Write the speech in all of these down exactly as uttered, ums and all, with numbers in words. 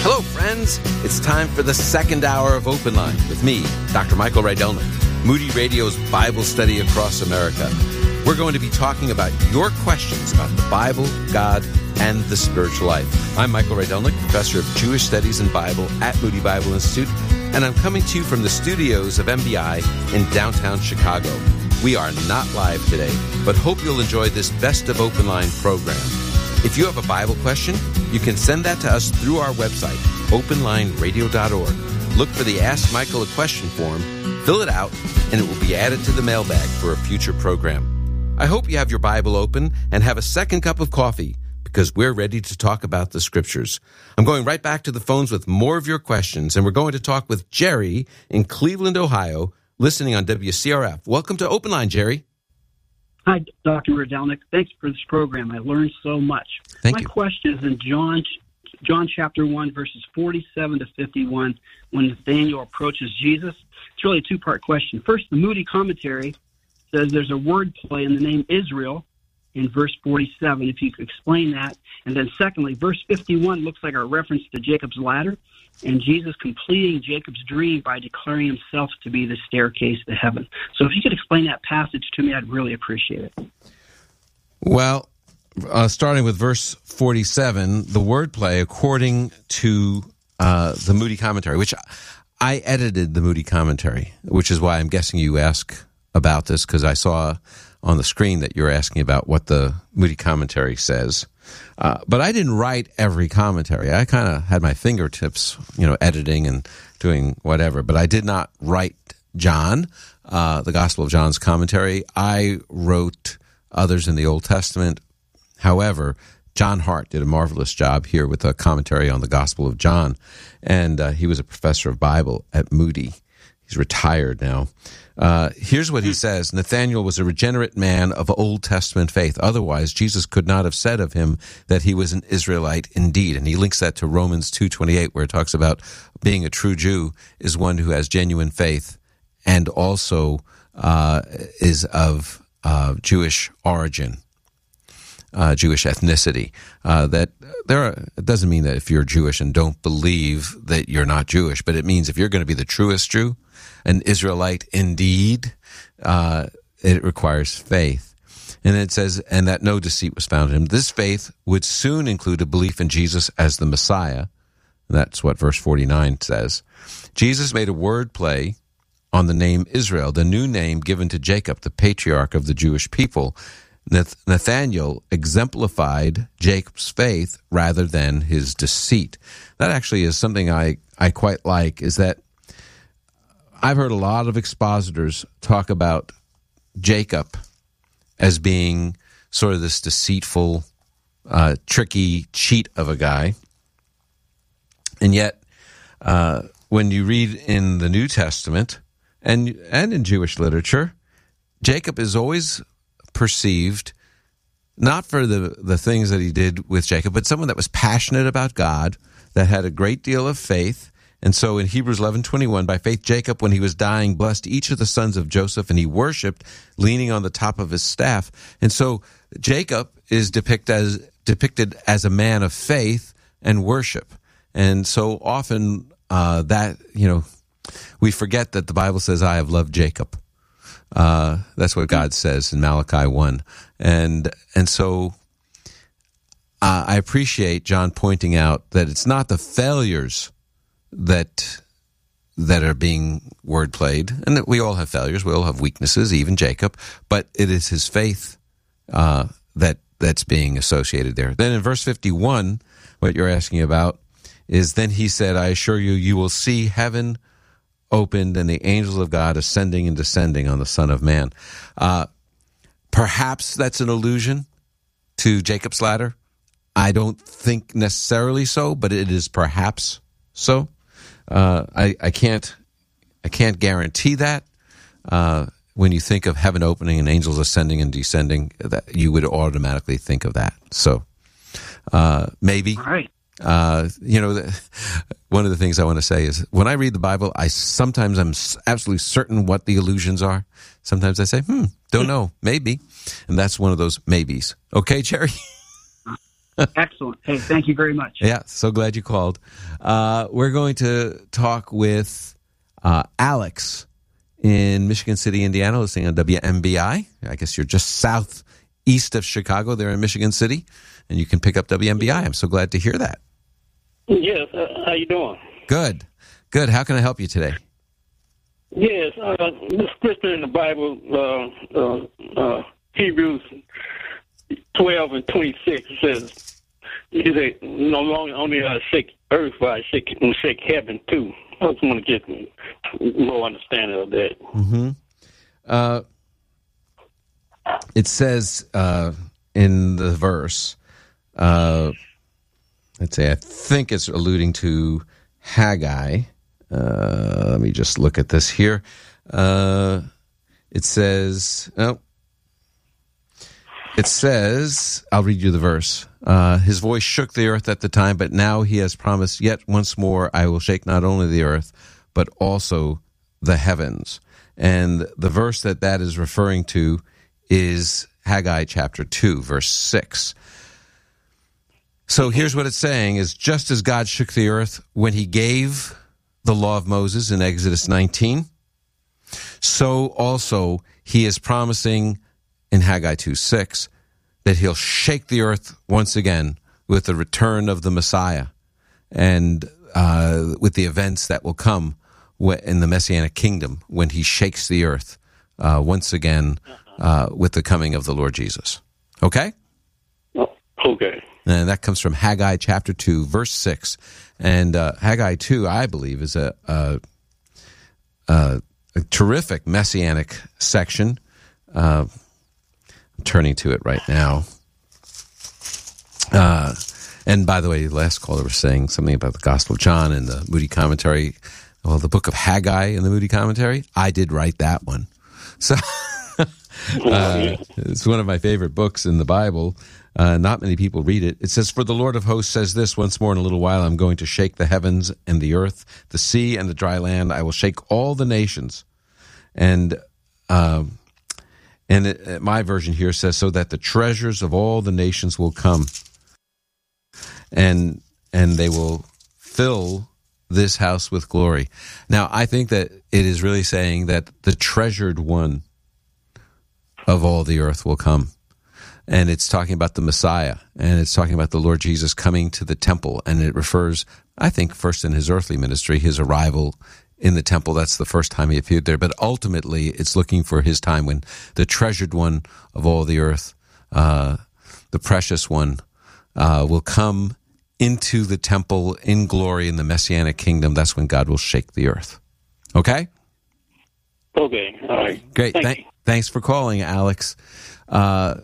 Hello, friends. It's time for the second hour of Open Line with me, Doctor Michael Rydelnik, Moody Radio's Bible study across America. We're going to be talking about your questions about the Bible, God, and the spiritual life. I'm Michael Rydelnik, professor of Jewish Studies and Bible at Moody Bible Institute, and I'm coming to you from the studios of M B I in downtown Chicago. We are not live today, but hope you'll enjoy this Best of Open Line program. If you have a Bible question, you can send that to us through our website, open line radio dot org. Look for the Ask Michael a Question form, fill it out, and it will be added to the mailbag for a future program. I hope you have your Bible open and have a second cup of coffee, because we're ready to talk about the Scriptures. I'm going right back to the phones with more of your questions, and we're going to talk with Jerry in Cleveland, Ohio, listening on W C R F. Welcome to Open Line, Jerry. Hi, Doctor Rydelnik. Thanks for this program. I learned so much. Thank My you. question is in John, John chapter one, verses forty-seven to fifty-one, when Nathanael approaches Jesus. It's really a two-part question. First, the Moody commentary says there's a word play in the name Israel in verse forty-seven, if you could explain that. And then secondly, verse fifty-one looks like a reference to Jacob's ladder and Jesus completing Jacob's dream by declaring himself to be the staircase to heaven. So if you could explain that passage to me, I'd really appreciate it. Well, uh, starting with verse forty-seven, the wordplay, according to uh, the Moody commentary, which I edited the Moody commentary, which is why I'm guessing you ask about this, because I saw on the screen that you're asking about what the Moody commentary says. Uh, but I didn't write every commentary. I kind of had my fingertips, you know, editing and doing whatever. But I did not write John, uh, the Gospel of John's commentary. I wrote others in the Old Testament. However, John Hart did a marvelous job here with a commentary on the Gospel of John. And uh, he was a professor of Bible at Moody. He's retired now. Uh, here's what he says. Nathanael was a regenerate man of Old Testament faith. Otherwise, Jesus could not have said of him that he was an Israelite indeed. And he links that to Romans two twenty-eight, where it talks about being a true Jew is one who has genuine faith and also uh, is of uh, Jewish origin, uh, Jewish ethnicity. Uh, that there are, it doesn't mean that if you're Jewish and don't believe that you're not Jewish, but it means if you're going to be the truest Jew, an Israelite indeed, uh, it requires faith. And it says, and that no deceit was found in him. This faith would soon include a belief in Jesus as the Messiah. That's what verse forty-nine says. Jesus made a word play on the name Israel, the new name given to Jacob, the patriarch of the Jewish people. Nathanael exemplified Jacob's faith rather than his deceit. That actually is something I, I quite like, is that I've heard a lot of expositors talk about Jacob as being sort of this deceitful, uh, tricky cheat of a guy. And yet, uh, when you read in the New Testament and and in Jewish literature, Jacob is always perceived not for the, the things that he did with Jacob, but someone that was passionate about God, that had a great deal of faith. And so in Hebrews eleven twenty-one, by faith Jacob, when he was dying, blessed each of the sons of Joseph, and he worshipped, leaning on the top of his staff. And so Jacob is depict as, depicted as a man of faith and worship. And so often uh, that, you know, we forget that the Bible says, I have loved Jacob. Uh, that's what God says in Malachi one. And, and so uh, I appreciate John pointing out that it's not the failures that that are being word played, and that we all have failures, we all have weaknesses, even Jacob, but it is his faith uh, that that's being associated there. Then in verse fifty-one, what you're asking about is, then he said, I assure you, you will see heaven opened and the angels of God ascending and descending on the Son of Man. Uh, perhaps that's an allusion to Jacob's ladder. I don't think necessarily so, but it is perhaps so. Uh, I, I can't, I can't guarantee that. Uh, when you think of heaven opening and angels ascending and descending, that you would automatically think of that. So, uh, maybe. All right. Uh, you know, the, one of the things I want to say is when I read the Bible, I sometimes I'm absolutely certain what the allusions are. Sometimes I say, hmm, don't know, maybe. And that's one of those maybes. Okay, Jerry? Excellent. Hey, thank you very much. Yeah, so glad you called. Uh, we're going to talk with uh, Alex in Michigan City, Indiana, listening on W M B I. I guess you're just southeast of Chicago there in Michigan City, and you can pick up W M B I. I'm so glad to hear that. Yes, uh, how you doing? Good, good. How can I help you today? Yes, uh, the scripture in the Bible, uh, uh, uh, Hebrews twelve and twenty-six says, "You say no longer only I shake earth, but I shake shake heaven too." I just want to get more understanding of that. Mm-hmm. Uh, it says uh, in the verse, uh, let's say, I think it's alluding to Haggai. Uh, let me just look at this here. Uh, it says, oh, it says, I'll read you the verse. Uh, his voice shook the earth at the time, but now he has promised, yet once more I will shake not only the earth, but also the heavens. And the verse that that is referring to is Haggai chapter two, verse six. So here's what it's saying is, just as God shook the earth when he gave the law of Moses in Exodus nineteen, so also he is promising in Haggai two six that he'll shake the earth once again with the return of the Messiah and uh, with the events that will come in the Messianic kingdom when he shakes the earth uh, once again uh, with the coming of the Lord Jesus. Okay? Okay. And that comes from Haggai chapter two, verse six. And uh, Haggai two, I believe, is a, a, a, a terrific messianic section. Uh, I'm turning to it right now. Uh, and by the way, the last caller was saying something about the Gospel of John and the Moody Commentary. Well, the book of Haggai in the Moody Commentary, I did write that one. So uh, it's one of my favorite books in the Bible. Uh, not many people read it. It says, "For the Lord of hosts says this, once more in a little while I'm going to shake the heavens and the earth, the sea and the dry land. I will shake all the nations." And um, and it, my version here says, "So that the treasures of all the nations will come, and and they will fill this house with glory." Now, I think that it is really saying that the treasured one of all the earth will come. And it's talking about the Messiah, and it's talking about the Lord Jesus coming to the temple, and it refers, I think, first in his earthly ministry, his arrival in the temple. That's the first time he appeared there, but ultimately it's looking for his time when the treasured one of all the earth, uh, the precious one, uh, will come into the temple in glory in the Messianic kingdom. That's when God will shake the earth. Okay? Okay, all right. Great. Thank Th- thanks for calling, Alex. Uh,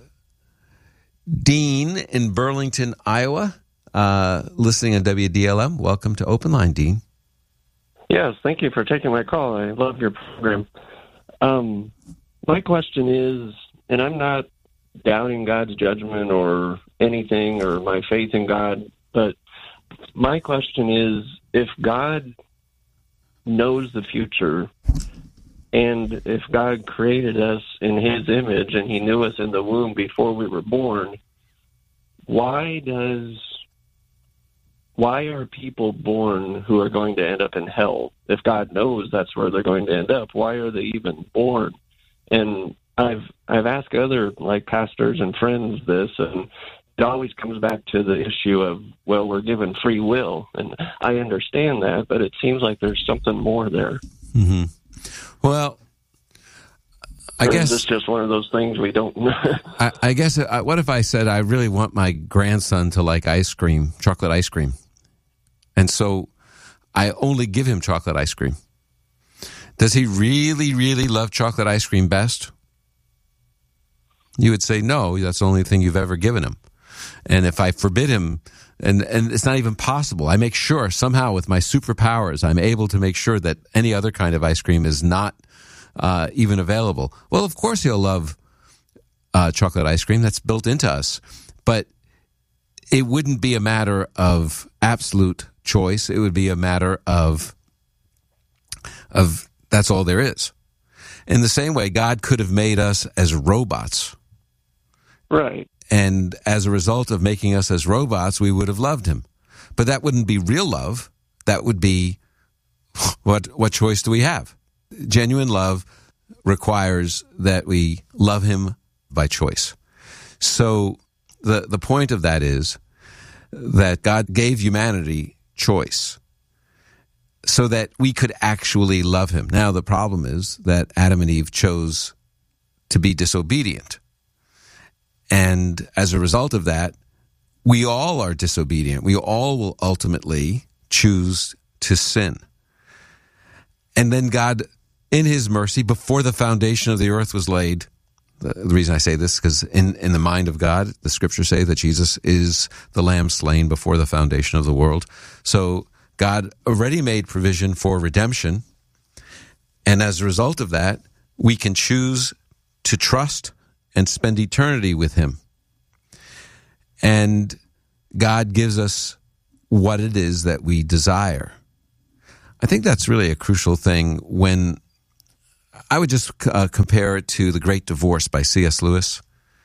Dean in Burlington, Iowa, uh, listening on W D L M. Welcome to Open Line, Dean. Yes, thank you for taking my call. I love your program. Um, my question is, and I'm not doubting God's judgment or anything or my faith in God, but my question is, if God knows the future, and if God created us in his image and he knew us in the womb before we were born, why does why are people born who are going to end up in hell? If God knows that's where they're going to end up, why are they even born? And I've I've asked other like pastors and friends this, and it always comes back to the issue of, well, we're given free will, and I understand that, but it seems like there's something more there. Mm-hmm. Well, I or guess is this just one of those things we don't know? I, I guess, uh, what if I said I really want my grandson to like ice cream, chocolate ice cream, and so I only give him chocolate ice cream? Does he really, really love chocolate ice cream best? You would say no, that's the only thing you've ever given him. And if I forbid him, and, and it's not even possible, I make sure somehow with my superpowers, I'm able to make sure that any other kind of ice cream is not uh, even available. Well, of course he'll love uh, chocolate ice cream. That's built into us. But it wouldn't be a matter of absolute choice. It would be a matter of of that's all there is. In the same way, God could have made us as robots. Right. And as a result of making us as robots, we would have loved him. But that wouldn't be real love. That would be, what what choice do we have? Genuine love requires that we love him by choice. So the, the point of that is that God gave humanity choice so that we could actually love him. Now, the problem is that Adam and Eve chose to be disobedient. And as a result of that, we all are disobedient. We all will ultimately choose to sin. And then God, in his mercy, before the foundation of the earth was laid, the, the reason I say this is because in, in the mind of God, the scriptures say that Jesus is the lamb slain before the foundation of the world. So God already made provision for redemption. And as a result of that, we can choose to trust and spend eternity with him. And God gives us what it is that we desire. I think that's really a crucial thing. When I would just uh, compare it to The Great Divorce by C S Lewis.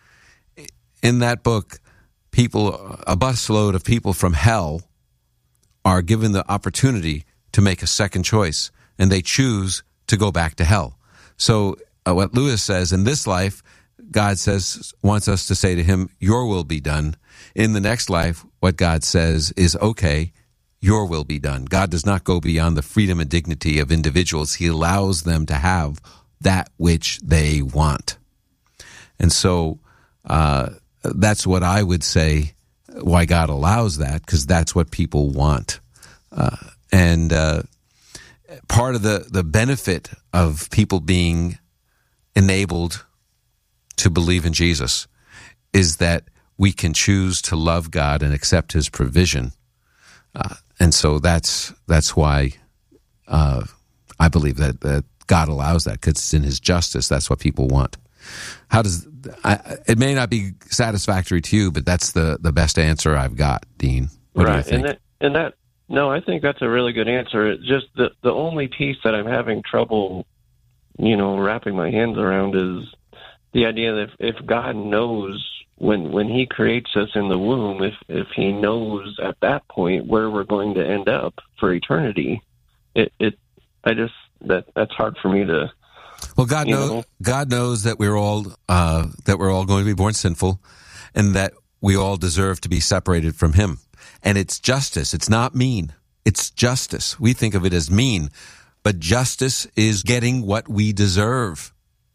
In that book, people, a busload of people from hell are given the opportunity to make a second choice, and they choose to go back to hell. So uh, what Lewis says, in this life, God says, wants us to say to him, your will be done. In the next life, what God says is, okay, your will be done. God does not go beyond the freedom and dignity of individuals. He allows them to have that which they want. And so uh, that's what I would say why God allows that, because that's what people want. Uh, and uh, part of the, the benefit of people being enabled to believe in Jesus is that we can choose to love God and accept his provision. Uh, and so that's that's why uh, I believe that, that God allows that, because it's in his justice. That's what people want. How does I, it may not be satisfactory to you, but that's the, the best answer I've got, Dean. What right, do you think? and that, and that no, I think that's a really good answer. It's just the the only piece that I'm having trouble, you know, wrapping my hands around is the idea that if, if God knows when when he creates us in the womb, if if he knows at that point where we're going to end up for eternity, it, it I just that that's hard for me to. Well, God knows. know. God knows that we're all uh, that we're all going to be born sinful, and that we all deserve to be separated from him. And it's justice. It's not mean. It's justice. We think of it as mean, but justice is getting what we deserve.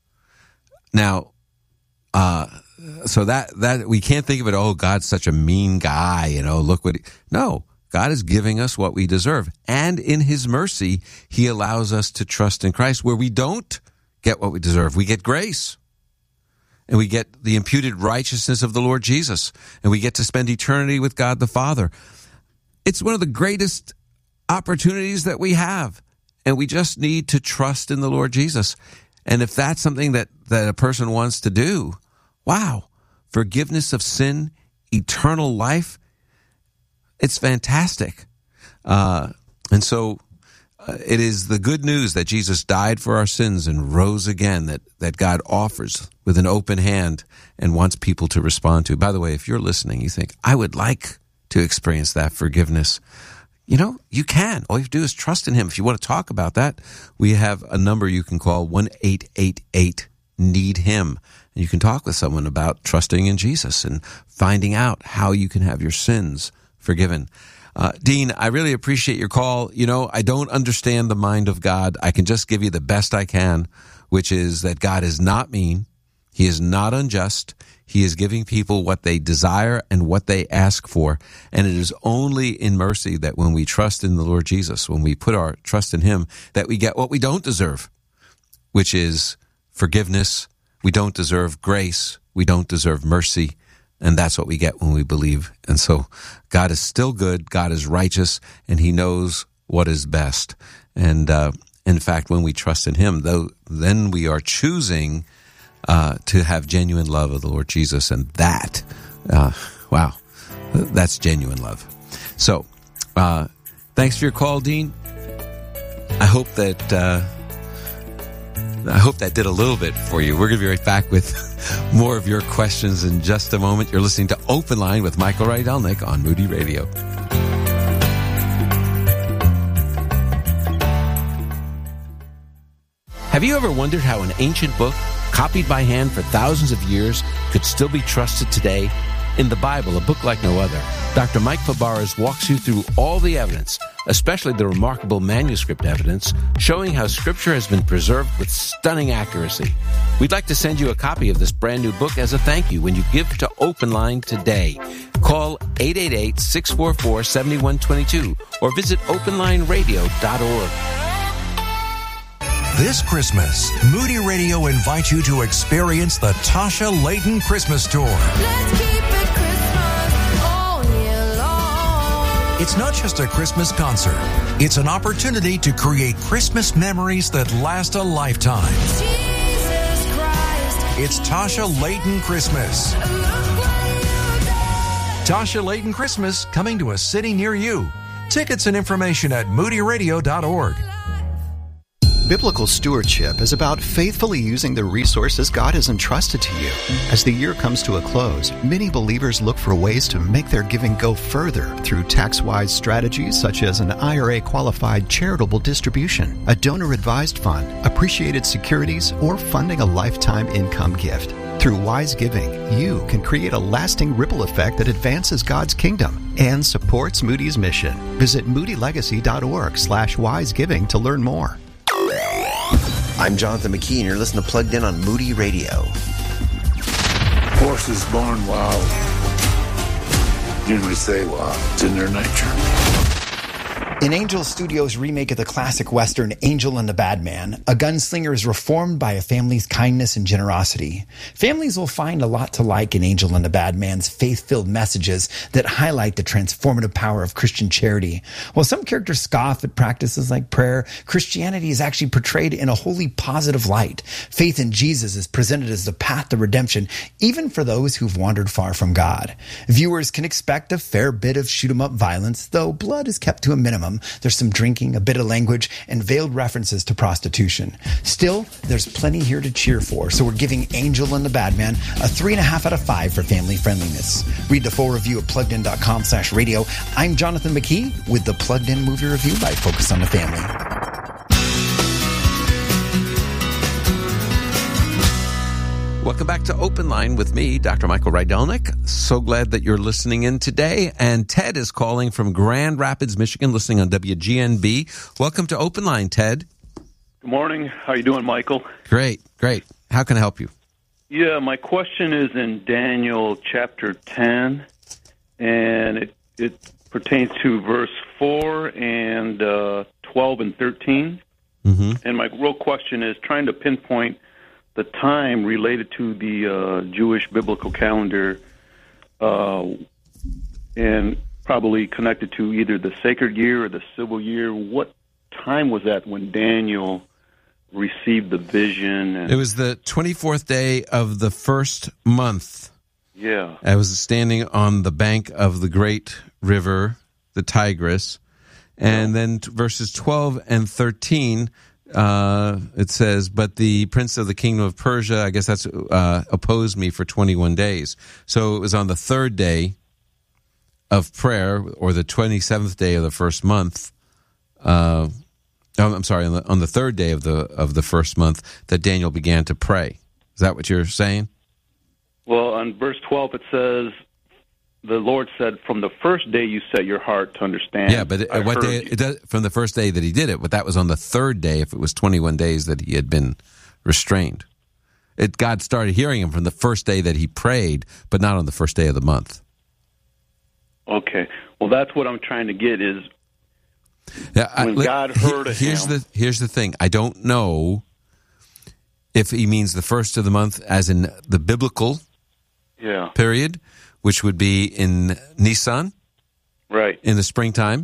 Now, uh, so that that we can't think of it. Oh, God's such a mean guy. You know, look what. He, no, God is giving us what we deserve, and in his mercy, he allows us to trust in Christ, where we don't get what we deserve. We get grace, and we get the imputed righteousness of the Lord Jesus, and we get to spend eternity with God the Father. It's one of the greatest opportunities that we have, and we just need to trust in the Lord Jesus. And if that's something that, that a person wants to do, wow, forgiveness of sin, eternal life, it's fantastic. Uh, and so uh, it is the good news that Jesus died for our sins and rose again, that, that God offers with an open hand and wants people to respond to. By the way, if you're listening, you think, I would like to experience that forgiveness. You know, you can. All you have to do is trust in him. If you want to talk about that, we have a number you can call, one eight eight eight need him. And you can talk with someone about trusting in Jesus and finding out how you can have your sins forgiven. Uh, Dean, I really appreciate your call. You know, I don't understand the mind of God. I can just give you the best I can, which is that God is not mean. He is not unjust. He is giving people what they desire and what they ask for. And it is only in mercy that when we trust in the Lord Jesus, when we put our trust in him, that we get what we don't deserve, which is forgiveness. We don't deserve grace. We don't deserve mercy. And that's what we get when we believe. And so God is still good. God is righteous, and he knows what is best. And uh, in fact, when we trust in him, though, then we are choosing uh, to have genuine love of the Lord Jesus. And that, uh, wow, that's genuine love. So uh, thanks for your call, Dean. I hope that uh, I hope that did a little bit for you. We're going to be right back with more of your questions in just a moment. You're listening to Open Line with Michael Rydelnik on Moody Radio. Have you ever wondered how an ancient book, copied by hand for thousands of years, could still be trusted today? In the Bible, a book like no other, Doctor Mike Fabarez walks you through all the evidence, especially the remarkable manuscript evidence, showing how Scripture has been preserved with stunning accuracy. We'd like to send you a copy of this brand new book as a thank you when you give to Open Line today. Call eight eight eight, six four four, seven one two two or visit open line radio dot org. This Christmas, Moody Radio invites you to experience the Tasha Layton Christmas Tour. Let's keep it Christmas all year long. It's not just a Christmas concert. It's an opportunity to create Christmas memories that last a lifetime. Jesus Christ. It's Tasha Layton Christmas. Look what you done. Tasha Layton Christmas, coming to a city near you. Tickets and information at moody radio dot org. Biblical stewardship is about faithfully using the resources God has entrusted to you. As the year comes to a close, many believers look for ways to make their giving go further through tax-wise strategies such as an I R A-qualified charitable distribution, a donor-advised fund, appreciated securities, or funding a lifetime income gift. Through wise giving, you can create a lasting ripple effect that advances God's kingdom and supports Moody's mission. Visit moody legacy dot org slash wise giving to learn more. I'm Jonathan McKee, and you're listening to Plugged In on Moody Radio. Horses born wild usually say wild. It's in their nature. In Angel Studios' remake of the classic Western Angel and the Bad Man, a gunslinger is reformed by a family's kindness and generosity. Families will find a lot to like in Angel and the Bad Man's faith-filled messages that highlight the transformative power of Christian charity. While some characters scoff at practices like prayer, Christianity is actually portrayed in a wholly positive light. Faith in Jesus is presented as the path to redemption, even for those who've wandered far from God. Viewers can expect a fair bit of shoot-'em-up violence, though blood is kept to a minimum. There's some drinking, a bit of language, and veiled references to prostitution. Still, there's plenty here to cheer for, so we're giving Angel and the Bad Man a three and a half out of five for family friendliness. Read the full review at plugged in dot com slash radio. I'm Jonathan McKee with the Plugged In Movie Review by Focus on the Family. Welcome back to Open Line with me, Doctor Michael Rydelnik. So glad that you're listening in today. And Ted is calling from Grand Rapids, Michigan, listening on W G N B. Welcome to Open Line, Ted. Good morning. How you doing, Michael? Great, great. How can I help you? Yeah, my question is in Daniel chapter ten, and it, it pertains to verse four and uh, twelve and thirteen. Mm-hmm. And my real question is trying to pinpoint the time related to the uh, Jewish biblical calendar, uh, and probably connected to either the sacred year or the civil year. What time was that when Daniel received the vision? And, it was the twenty-fourth day of the first month. Yeah. I was standing on the bank of the great river, the Tigris, and yeah. then t- verses twelve and thirteen, Uh, it says, but the prince of the kingdom of Persia, I guess that's, uh, opposed me for twenty-one days. So it was on the third day of prayer, or the twenty-seventh day of the first month, uh, oh, I'm sorry, on the, on the third day of the, of the first month that Daniel began to pray. Is that what you're saying? Well, on verse twelve it says, the Lord said, from the first day you set your heart to understand. Yeah, but it, what day? It does, from the first day that he did it, but that was on the third day, if it was twenty-one days that he had been restrained. It, God started hearing him from the first day that he prayed, but not on the first day of the month. Okay. Well, that's what I'm trying to get is yeah, I, when let, God heard he, of here's him. The, here's the thing. I don't know if he means the first of the month as in the biblical yeah. period, which would be in Nisan, right, in the springtime,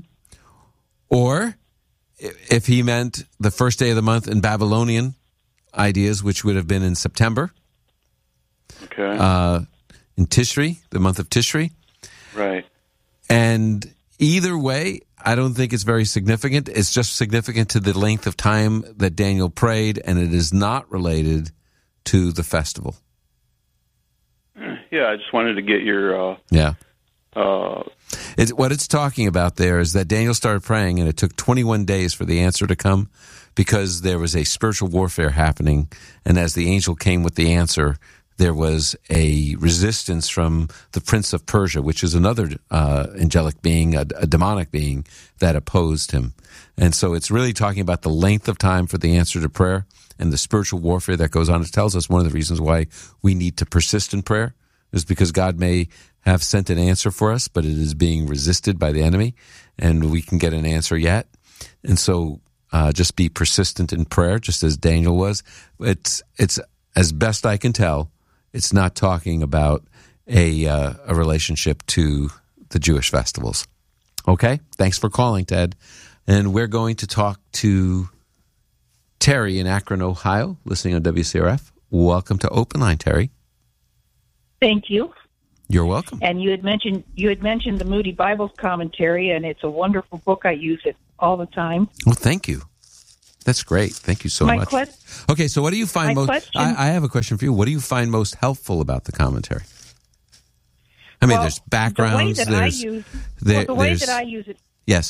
or if he meant the first day of the month in Babylonian ideas, which would have been in September, okay, uh, in Tishri, the month of Tishri, right, and either way, I don't think it's very significant. It's just significant to the length of time that Daniel prayed, and it is not related to the festival. Yeah, I just wanted to get your... Uh, yeah. Uh, it's, what it's talking about there is that Daniel started praying, and it took twenty-one days for the answer to come because there was a spiritual warfare happening, and as the angel came with the answer, there was a resistance from the prince of Persia, which is another uh, angelic being, a, a demonic being, that opposed him. And so it's really talking about the length of time for the answer to prayer and the spiritual warfare that goes on. It tells us one of the reasons why we need to persist in prayer is because God may have sent an answer for us, but it is being resisted by the enemy, and we can get an answer yet. And so uh, just be persistent in prayer, just as Daniel was. It's, it's as best I can tell, it's not talking about a uh, a relationship to the Jewish festivals. Okay? Thanks for calling, Ted. And we're going to talk to Terry in Akron, Ohio, listening on W C R F. Welcome to Open Line, Terry. Thank you. You're welcome. And you had mentioned you had mentioned the Moody Bible commentary, and it's a wonderful book. I use it all the time. Well, thank you. That's great. Thank you so my much. Que- okay, so what do you find my most... question, I, I have a question for you. What do you find most helpful about the commentary? I mean, well, there's backgrounds. The way that there's, I use, there, well, the way there's, that I use it... Yes.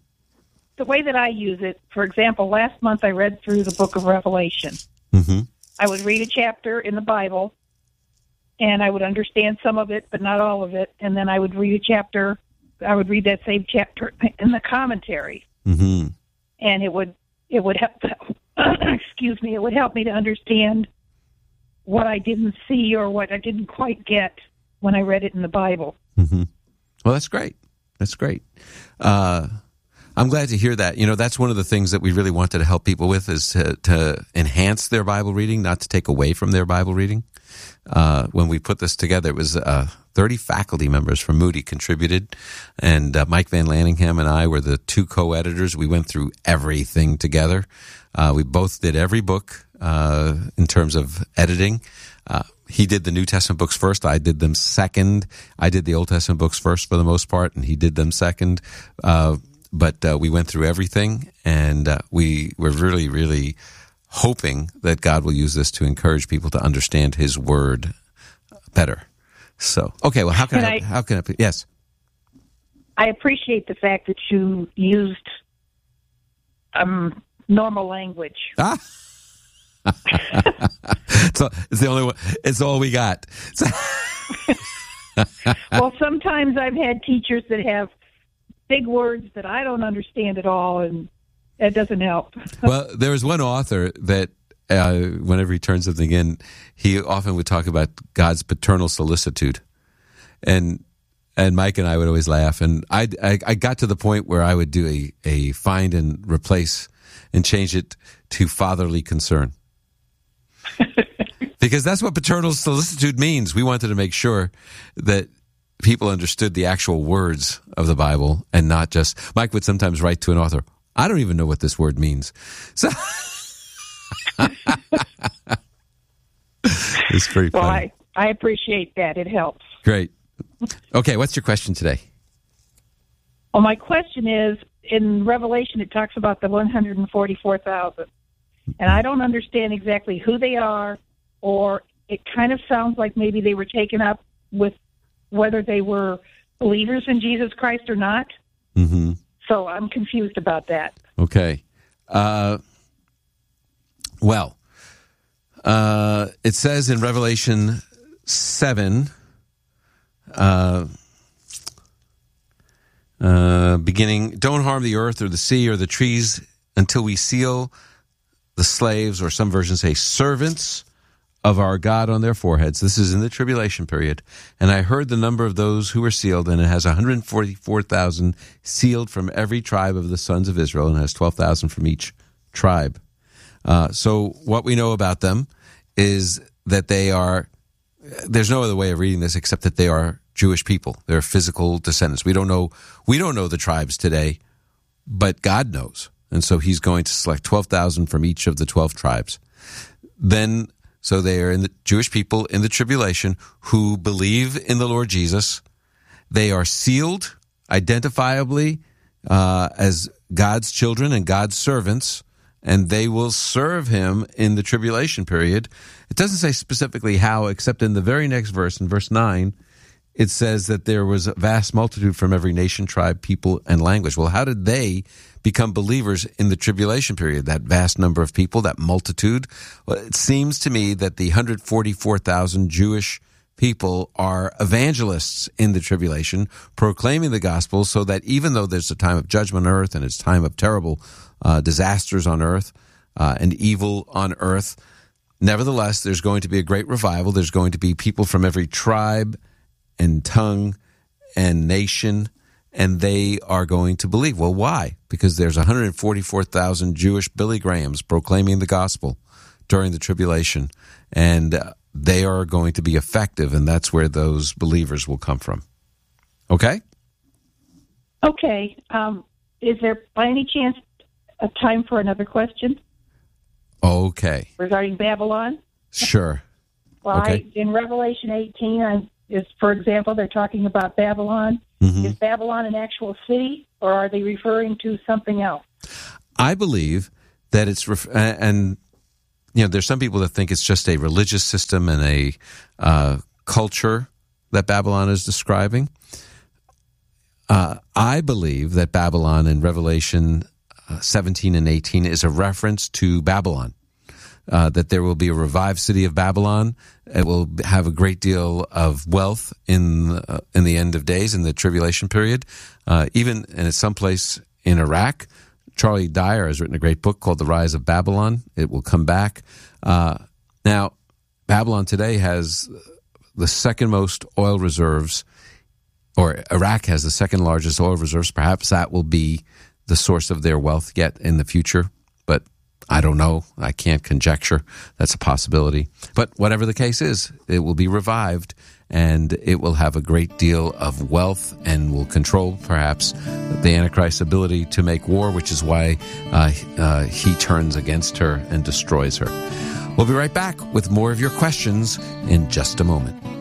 The way that I use it, for example, last month I read through the book of Revelation. Mm-hmm. I would read a chapter in the Bible, and I would understand some of it, but not all of it. And then I would read a chapter, I would read that same chapter in the commentary. Mm-hmm. And it would, it would help, excuse me, it would help me to understand what I didn't see or what I didn't quite get when I read it in the Bible. Mm-hmm. Well, that's great. That's great. Uh, I'm glad to hear that. You know, that's one of the things that we really wanted to help people with is to, to enhance their Bible reading, not to take away from their Bible reading. Uh, when we put this together, it was uh, thirty faculty members from Moody contributed, and uh, Mike Van Lanningham and I were the two co-editors. We went through everything together. Uh, we both did every book uh, in terms of editing. Uh, he did the New Testament books first. I did them second. I did the Old Testament books first for the most part, and he did them second. Uh, but uh, we went through everything, and uh, we were really, really hoping that God will use this to encourage people to understand His Word better. So, okay, well, how can, can I, I? How can I? Yes, I appreciate the fact that you used um, normal language. Ah, so it's the only one. It's all we got. Well, sometimes I've had teachers that have big words that I don't understand at all, and that doesn't help. Well, there was one author that uh, whenever he turned something in, he often would talk about God's paternal solicitude. And and Mike and I would always laugh. And I, I, I got to the point where I would do a, a find and replace and change it to fatherly concern. Because that's what paternal solicitude means. We wanted to make sure that people understood the actual words of the Bible and not just... Mike would sometimes write to an author, I don't even know what this word means. So it's pretty well, funny. I, I appreciate that. It helps. Great. Okay, what's your question today? Well, my question is, in Revelation, it talks about the one hundred forty-four thousand. And I don't understand exactly who they are, or it kind of sounds like maybe they were taken up with whether they were believers in Jesus Christ or not. Mm-hmm. So I'm confused about that. Okay. Uh, well, uh, it says in Revelation seven, uh, uh, beginning, don't harm the earth or the sea or the trees until we seal the slaves, or some versions say servants, of our God on their foreheads. This is in the tribulation period. And I heard the number of those who were sealed, and it has one hundred forty-four thousand sealed from every tribe of the sons of Israel, and has twelve thousand from each tribe. Uh, so what we know about them is that they are, there's no other way of reading this except that they are Jewish people. They're physical descendants. We don't know, we don't know the tribes today, but God knows. And so he's going to select twelve thousand from each of the twelve tribes. Then, so they are in the Jewish people in the tribulation who believe in the Lord Jesus. They are sealed identifiably uh, as God's children and God's servants, and they will serve him in the tribulation period. It doesn't say specifically how, except in the very next verse, in verse nine, it says that there was a vast multitude from every nation, tribe, people, and language. Well, how did they become believers in the tribulation period? That vast number of people, that multitude? Well, it seems to me that the one hundred forty-four thousand Jewish people are evangelists in the tribulation, proclaiming the gospel, so that even though there's a time of judgment on earth and it's a time of terrible uh, disasters on earth uh, and evil on earth, nevertheless, there's going to be a great revival. There's going to be people from every tribe and tongue and nation, and they are going to believe. Well, why? Because there's one hundred forty-four thousand Jewish Billy Grahams proclaiming the gospel during the tribulation, and uh, they are going to be effective, and that's where those believers will come from. Okay? Okay. Um, is there, by any chance, a time for another question? Okay. Regarding Babylon? Sure. Well, okay. I, in Revelation eighteen, I, is, for example, they're talking about Babylon. Mm-hmm. Is Babylon an actual city, or are they referring to something else? I believe that it's, ref- and you know, there's some people that think it's just a religious system and a uh, culture that Babylon is describing. Uh, I believe that Babylon in Revelation uh, seventeen and eighteen is a reference to Babylon, uh, that there will be a revived city of Babylon. It will have a great deal of wealth in uh, in the end of days, in the tribulation period, uh, even and it's someplace in Iraq. Charlie Dyer has written a great book called The Rise of Babylon. It will come back. Uh, now, Babylon today has the second most oil reserves, or Iraq has the second largest oil reserves. Perhaps that will be the source of their wealth yet in the future, but I don't know. I can't conjecture. That's a possibility. But whatever the case is, it will be revived, and it will have a great deal of wealth and will control, perhaps, the Antichrist's ability to make war, which is why uh, uh, he turns against her and destroys her. We'll be right back with more of your questions in just a moment.